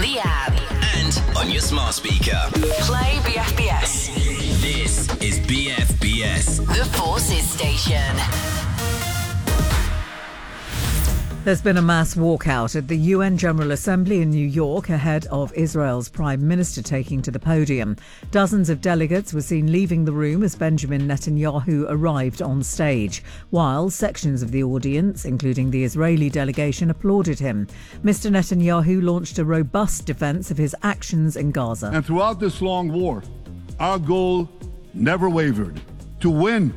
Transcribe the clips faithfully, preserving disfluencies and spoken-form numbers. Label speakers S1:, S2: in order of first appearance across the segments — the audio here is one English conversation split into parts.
S1: the app.
S2: And on your smart speaker.
S1: Play B F B S.
S2: This is B F B S.
S1: The Forces Station.
S3: There's been a mass walkout at the U N General Assembly in New York ahead of Israel's Prime Minister taking to the podium. Dozens of delegates were seen leaving the room as Benjamin Netanyahu arrived on stage, while sections of the audience, including the Israeli delegation, applauded him. Mister Netanyahu launched a robust defence of his actions in Gaza.
S4: And throughout this long war, our goal never wavered. To win.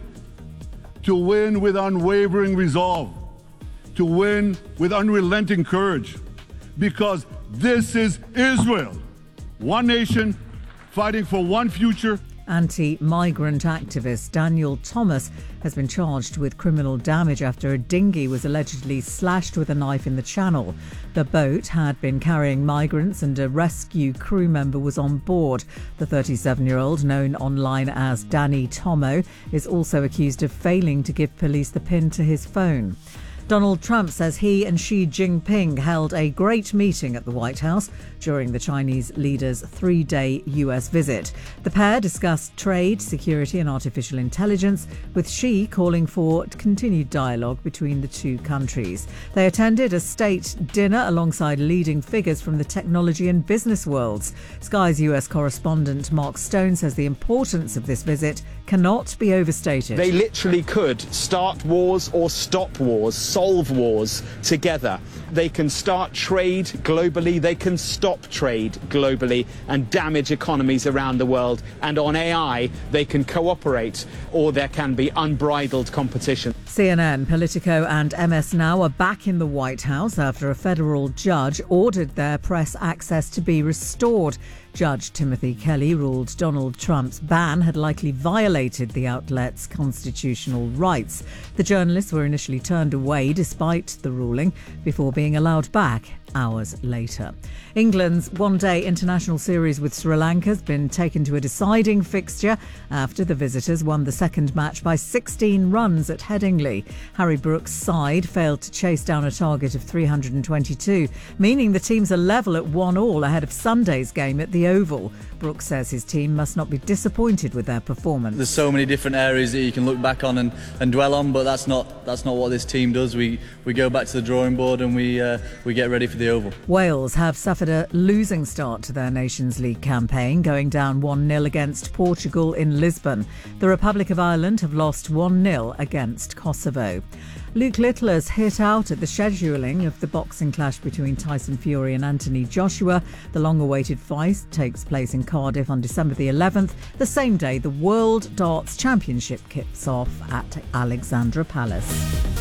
S4: To win with unwavering resolve. To win with unrelenting courage, because this is Israel, one nation fighting for one future.
S3: Anti-migrant activist Daniel Thomas has been charged with criminal damage after a dinghy was allegedly slashed with a knife in the channel. The boat had been carrying migrants and a rescue crew member was on board. The thirty-seven-year-old, known online as Danny Tomo, is also accused of failing to give police the pin to his phone. Donald Trump says he and Xi Jinping held a great meeting at the White House during the Chinese leader's three-day U S visit. The pair discussed trade, security and artificial intelligence, with Xi calling for continued dialogue between the two countries. They attended a state dinner alongside leading figures from the technology and business worlds. Sky's U S correspondent Mark Stone says the importance of this visit cannot be overstated.
S5: They literally could start wars or stop wars, solve wars together. They can start trade globally, they can stop trade globally and damage economies around the world. And on A I, they can cooperate, or there can be unbridled competition.
S3: C N N, Politico and M S Now are back in the White House after a federal judge ordered their press access to be restored. Judge Timothy Kelly ruled Donald Trump's ban had likely violated the outlet's constitutional rights. The journalists were initially turned away despite the ruling before being allowed back hours later. England's one-day international series with Sri Lanka has been taken to a deciding fixture after the visitors won the second match by sixteen runs at Headingley. Harry Brooks' side failed to chase down a target of three hundred twenty-two, meaning the teams are level at one all ahead of Sunday's game at the Oval. Brooks says his team must not be disappointed with their performance.
S6: There's so many different areas that you can look back on and, and dwell on, but that's not that's not what this team does. We we go back to the drawing board and we uh, we get ready for the Oval.
S3: Wales have suffered a losing start to their Nations League campaign, going down one nil against Portugal in Lisbon. The Republic of Ireland have lost one nil against Kosovo. Luke Littler's hit out at the scheduling of the boxing clash between Tyson Fury and Anthony Joshua. The long-awaited fight takes place in Cardiff on December the eleventh, the same day the World Darts Championship kicks off at Alexandra Palace.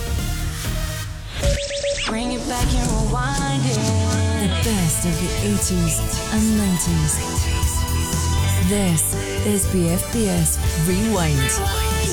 S7: Bring it back and rewind it.
S8: The best of the eighties and nineties. This is B F B S Rewind.